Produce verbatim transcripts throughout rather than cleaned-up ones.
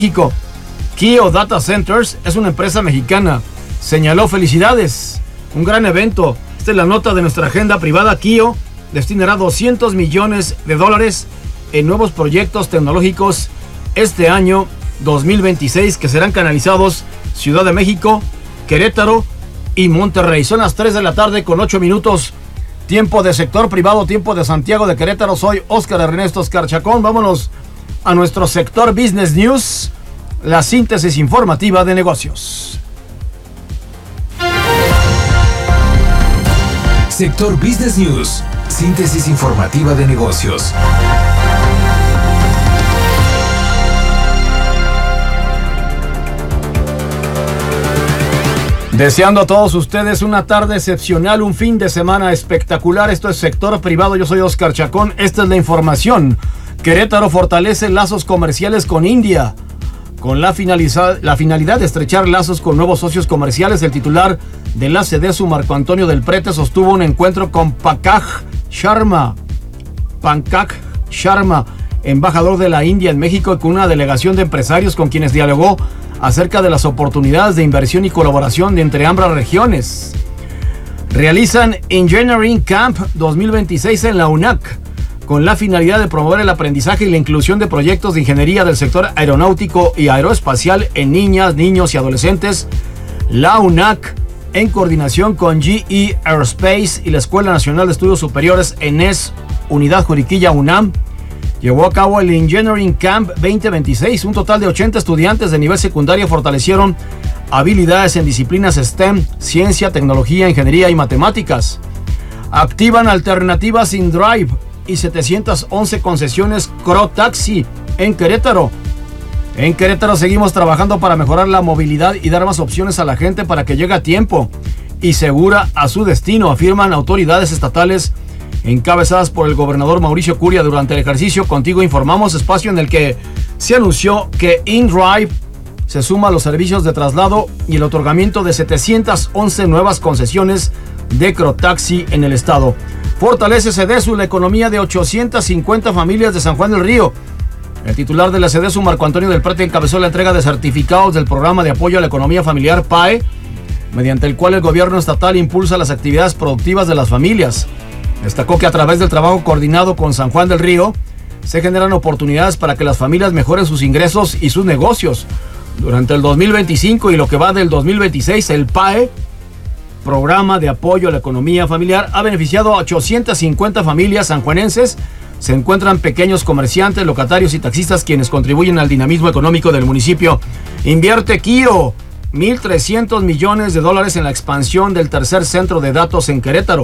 México. Kio Data Centers es una empresa mexicana. Señaló: felicidades, un gran evento. Esta es la nota de nuestra agenda privada. Kio destinará doscientos millones de dólares en nuevos proyectos tecnológicos este año dos mil veintiséis que serán canalizados Ciudad de México, Querétaro y Monterrey. Son las tres de la tarde con ocho minutos. Tiempo de sector privado, tiempo de Santiago de Querétaro. Soy Óscar Ernesto Oscar Chacón. Vámonos a nuestro sector Business News, la síntesis informativa de negocios. Sector Business News, síntesis informativa de negocios. Deseando a todos ustedes una tarde excepcional, un fin de semana espectacular. Esto es Sector Privado, yo soy Óscar Chacón. Esta es la información. Querétaro fortalece lazos comerciales con India. Con la, la finalidad de estrechar lazos con nuevos socios comerciales, el titular de la SEDESU, Marco Antonio del Prete, sostuvo un encuentro con Pankaj Sharma, Pankaj Sharma, embajador de la India en México, con una delegación de empresarios con quienes dialogó acerca de las oportunidades de inversión y colaboración de entre ambas regiones. Realizan Engineering Camp dos mil veintiséis en la U N A C, con la finalidad de promover el aprendizaje y la inclusión de proyectos de ingeniería del sector aeronáutico y aeroespacial en niñas, niños y adolescentes. La U N A C, en coordinación con G E Aerospace y la Escuela Nacional de Estudios Superiores E N E S, Unidad Juriquilla UNAM, llevó a cabo el Engineering Camp veinte veintiséis. Un total de ochenta estudiantes de nivel secundario fortalecieron habilidades en disciplinas STEM, ciencia, tecnología, ingeniería y matemáticas. Activan alternativas InDrive y setecientas once concesiones Crotaxi en Querétaro. En Querétaro seguimos trabajando para mejorar la movilidad y dar más opciones a la gente para que llegue a tiempo y segura a su destino, afirman autoridades estatales encabezadas por el gobernador Mauricio Curi durante el ejercicio Contigo Informamos, espacio en el que se anunció que InDrive se suma a los servicios de traslado y el otorgamiento de setecientas once nuevas concesiones de Crotaxi en el estado. Fortalece SEDESU la economía de ochocientas cincuenta familias de San Juan del Río. El titular de la SEDESU, Marco Antonio del Prete, encabezó la entrega de certificados del programa de apoyo a la economía familiar P A E, mediante el cual el gobierno estatal impulsa las actividades productivas de las familias. Destacó que a través del trabajo coordinado con San Juan del Río se generan oportunidades para que las familias mejoren sus ingresos y sus negocios. Durante el dos mil veinticinco y lo que va del dos mil veintiséis, el P A E, Programa de Apoyo a la Economía Familiar, ha beneficiado a ochocientas cincuenta familias sanjuanenses. Se encuentran pequeños comerciantes, locatarios y taxistas quienes contribuyen al dinamismo económico del municipio. Invierte Kio mil trescientos millones de dólares en la expansión del tercer centro de datos en Querétaro.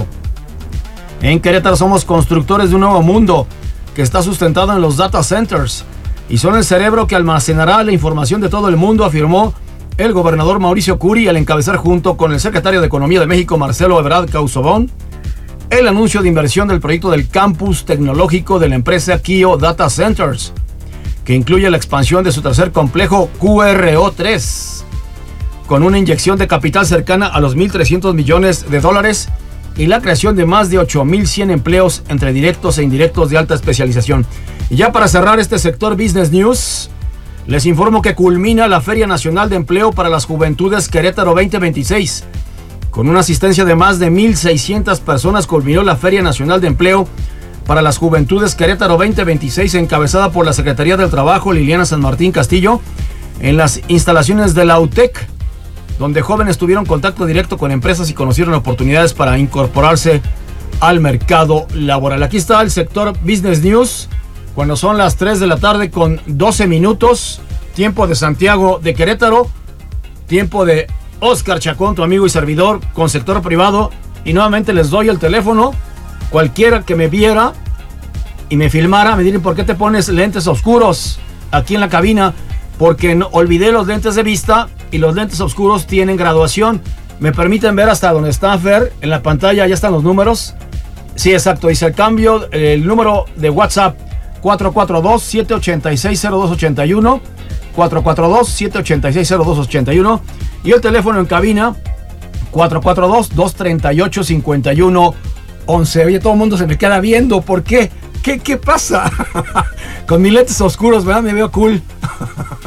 En Querétaro somos constructores de un nuevo mundo que está sustentado en los data centers y son el cerebro que almacenará la información de todo el mundo, afirmó el gobernador Mauricio Curi al encabezar junto con el secretario de Economía de México, Marcelo Ebrard Cauzobón, el anuncio de inversión del proyecto del campus tecnológico de la empresa Kio Data Centers, que incluye la expansión de su tercer complejo Q R O tres, con una inyección de capital cercana a los mil trescientos millones de dólares y la creación de más de ocho mil cien empleos entre directos e indirectos de alta especialización. Y ya para cerrar este sector Business News, les informo que culmina la Feria Nacional de Empleo para las Juventudes Querétaro veinte veintiséis. Con una asistencia de más de mil seiscientas personas, culminó la Feria Nacional de Empleo para las Juventudes Querétaro veinte veintiséis, encabezada por la Secretaría del Trabajo, Liliana San Martín Castillo, en las instalaciones de la U T E C, donde jóvenes tuvieron contacto directo con empresas y conocieron oportunidades para incorporarse al mercado laboral. Aquí está el sector Business News, cuando son las tres de la tarde con doce minutos, tiempo de Santiago de Querétaro, tiempo de Óscar Chacón, tu amigo y servidor, con sector privado. Y nuevamente les doy el teléfono, cualquiera que me viera y me filmara, me dirán: ¿por qué te pones lentes oscuros aquí en la cabina? Porque no, olvidé los lentes de vista y los lentes oscuros tienen graduación. ¿Me permiten ver hasta donde está Fer? En la pantalla ya están los números. Sí, exacto, dice el cambio, el número de WhatsApp cuatro cuatro dos, siete ocho seis, cero dos ocho uno, cuatro cuatro dos, siete ocho seis, cero dos ocho uno, y el teléfono en cabina cuatro cuatro dos, dos tres ocho, cinco uno once. Oye, todo el mundo se me queda viendo, ¿por qué? ¿Qué, qué pasa? Con mis lentes oscuros, ¿verdad? Me veo cool.